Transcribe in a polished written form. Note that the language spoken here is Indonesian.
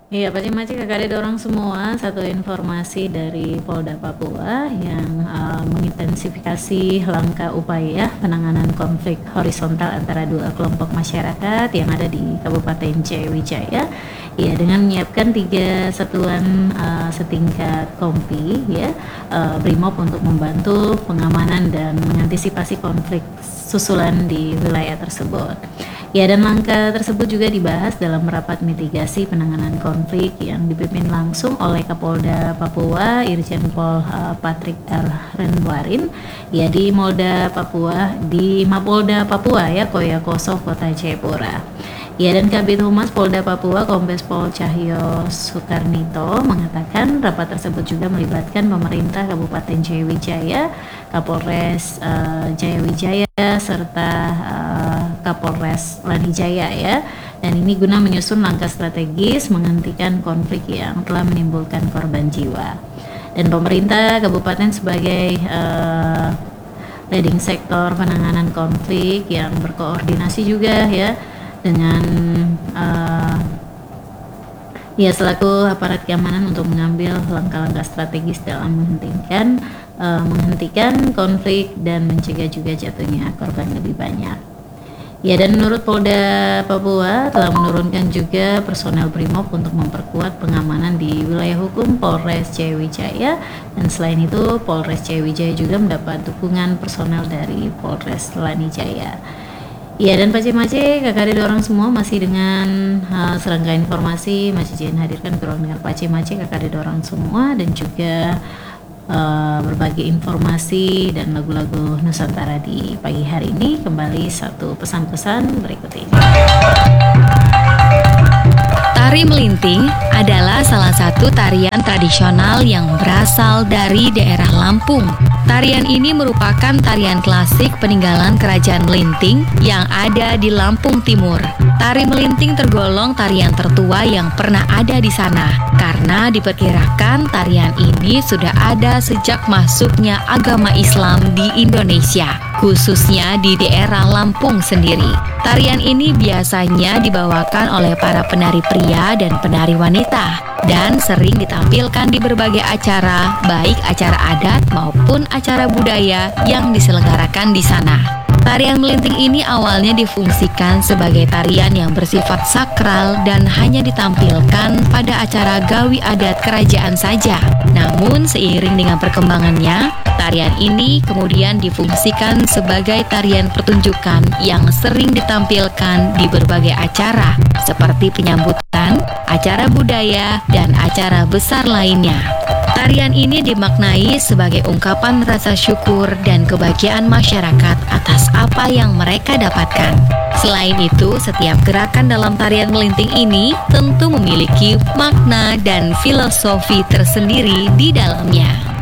Iya, Pacimaki kakak dorong semua, satu informasi dari Polda Papua yang mengintensifikasi langkah upaya penanganan konflik horizontal antara dua kelompok masyarakat yang ada di Kabupaten Jayawijaya, ya, dengan menyiapkan 3 satuan setingkat kompi, ya, Brimob untuk membantu pengamanan dan mengantisipasi konflik susulan di wilayah tersebut. Ya, dan langkah tersebut juga dibahas dalam rapat mitigasi penanganan konflik yang dipimpin langsung oleh Kapolda Papua Irjen Pol Patrick R. Renwarin, ya, di Mapolda Papua, ya, Koya Koso, Kota Jayapura. Ya, dan Kabid Humas Polda Papua Kombes Pol Cahyo Soekarnito mengatakan rapat tersebut juga melibatkan pemerintah Kabupaten Jayawijaya, Kapolres Jayawijaya, serta Kapolres Lanijaya, ya. Dan ini guna menyusun langkah strategis menghentikan konflik yang telah menimbulkan korban jiwa. Dan pemerintah kabupaten sebagai leading sektor penanganan konflik yang berkoordinasi juga, ya, dengan ya, selaku aparat keamanan untuk mengambil langkah-langkah strategis dalam menghentikan konflik dan mencegah juga jatuhnya korban lebih banyak. Ya, dan menurut Polda Papua telah menurunkan juga personel Brimob untuk memperkuat pengamanan di wilayah hukum Polres Jayawijaya, dan selain itu Polres Jayawijaya juga mendapat dukungan personel dari Polres Lanijaya. Ya, dan Pace-Mace kakak dorong semua masih dengan serangkaian informasi masih izin hadirkan ke ruang dengar Pace-Mace kakak dorong semua, dan juga berbagi informasi dan lagu-lagu Nusantara di pagi hari ini. Kembali satu pesan-pesan berikut ini. Tari melinting adalah salah satu tarian tradisional yang berasal dari daerah Lampung. Tarian ini merupakan tarian klasik peninggalan Kerajaan Melinting yang ada di Lampung Timur. Tari melinting tergolong tarian tertua yang pernah ada di sana, karena diperkirakan tarian ini sudah ada sejak masuknya agama Islam di Indonesia, khususnya di daerah Lampung sendiri. Tarian ini biasanya dibawakan oleh para penari pria dan penari wanita, dan sering ditampilkan di berbagai acara, baik acara adat maupun acara budaya yang diselenggarakan di sana. Tarian melinting ini awalnya difungsikan sebagai tarian yang bersifat sakral dan hanya ditampilkan pada acara gawi adat kerajaan saja. Namun seiring dengan perkembangannya, tarian ini kemudian difungsikan sebagai tarian pertunjukan yang sering ditampilkan di berbagai acara seperti penyambutan, acara budaya, dan acara besar lainnya. Tarian ini dimaknai sebagai ungkapan rasa syukur dan kebahagiaan masyarakat atas apa yang mereka dapatkan. Selain itu, setiap gerakan dalam tarian melinting ini tentu memiliki makna dan filosofi tersendiri di dalamnya.